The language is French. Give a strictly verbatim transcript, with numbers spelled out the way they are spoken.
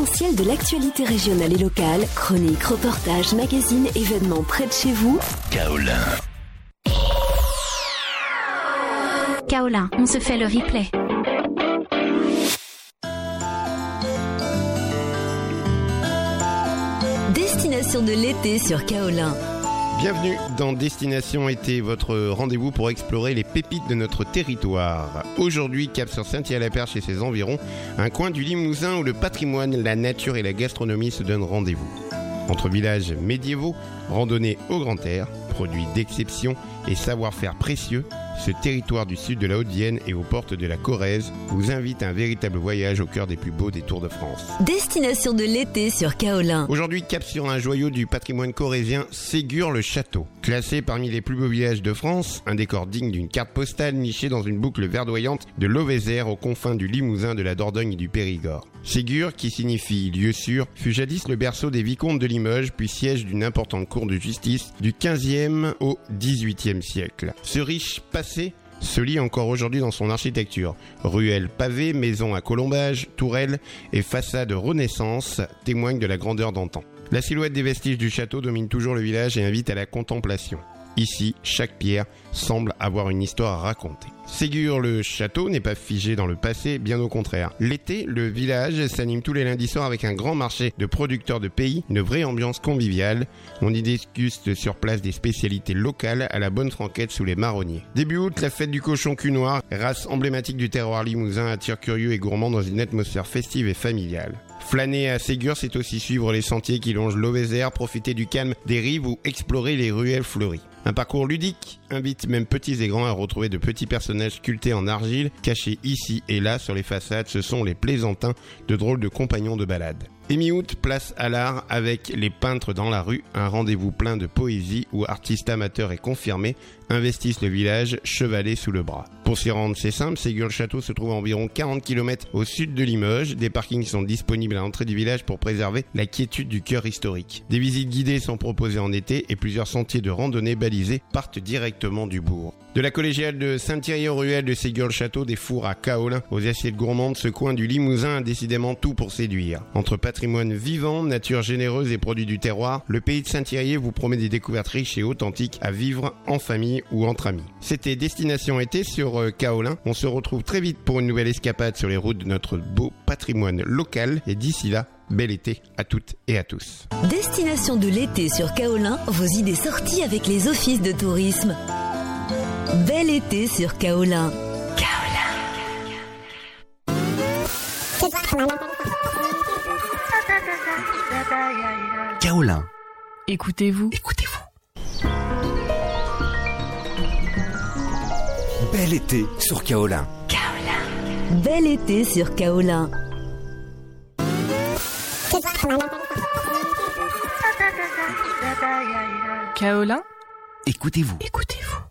L'essentiel de l'actualité régionale et locale, chroniques, reportages, magazines, événements près de chez vous. Kaolin. Kaolin, on se fait le replay. Destination de l'été sur Kaolin. Bienvenue dans Destination Été, votre rendez-vous pour explorer les pépites de notre territoire. Aujourd'hui, cap sur Saint-Thierry-la-Perche et ses environs, un coin du Limousin où le patrimoine, la nature et la gastronomie se donnent rendez-vous. Entre villages médiévaux, randonnées au grand air, produits d'exception et savoir-faire précieux, ce territoire du sud de la Haute-Vienne et aux portes de la Corrèze vous invite à un véritable voyage au cœur des plus beaux des Tours de France. Destination de l'été sur Kaolin. Aujourd'hui, cap sur un joyau du patrimoine corrézien, Ségur-le-Château. Classé parmi les plus beaux villages de France, un décor digne d'une carte postale nichée dans une boucle verdoyante de l'Auvézère aux confins du Limousin, de la Dordogne et du Périgord. Ségur, qui signifie lieu sûr, fut jadis le berceau des vicomtes de Limoges, puis siège d'une importante cour de justice du quinzième au dix-huitième siècle. Ce riche passé se lit encore aujourd'hui dans son architecture. Ruelles pavées, maisons à colombages, tourelles et façades Renaissance témoignent de la grandeur d'antan. La silhouette des vestiges du château domine toujours le village et invite à la contemplation. Ici, chaque pierre semble avoir une histoire à raconter. Ségur-le-Château n'est pas figé dans le passé, bien au contraire. L'été, le village s'anime tous les lundis soirs avec un grand marché de producteurs de pays, une vraie ambiance conviviale. On y déguste sur place des spécialités locales à la bonne franquette sous les marronniers. Début août, la fête du cochon cul noir, race emblématique du terroir limousin, attire curieux et gourmands dans une atmosphère festive et familiale. Flâner à Ségur, c'est aussi suivre les sentiers qui longent l'Auvézère, profiter du calme des rives ou explorer les ruelles fleuries. Un parcours ludique invite même petits et grands à retrouver de petits personnages sculptés en argile, cachés ici et là sur les façades. Ce sont les plaisantins, de drôles de compagnons de balade. Et mi-août, place à l'art avec les peintres dans la rue, un rendez-vous plein de poésie où artistes amateurs et confirmés investissent le village, chevalets sous le bras. Pour s'y rendre, c'est simple, Ségur-le-Château se trouve à environ quarante kilomètres au sud de Limoges. Des parkings sont disponibles à l'entrée du village pour préserver la quiétude du cœur historique. Des visites guidées sont proposées en été et plusieurs sentiers de randonnée balisés partent directement du bourg. De la collégiale de Saint-Thierry aux ruelles de Ségur-le-Château, des fours à Kaolin, aux assiettes gourmandes, ce coin du Limousin a décidément tout pour séduire. Entre patrimoine vivant, nature généreuse et produits du terroir, le pays de Saint-Thierry vous promet des découvertes riches et authentiques à vivre en famille ou entre amis. C'était Destination Été sur euh, Kaolin. On se retrouve très vite pour une nouvelle escapade sur les routes de notre beau patrimoine local. Et d'ici là, bel été à toutes et à tous. Destination de l'été sur Kaolin, vos idées sorties avec les offices de tourisme. Bel été sur Kaolin. Kaolin. Écoutez-vous. Écoutez-vous. Bel été sur Kaolin. Bel été sur Kaolin. Kaolin. Écoutez-vous. Écoutez-vous.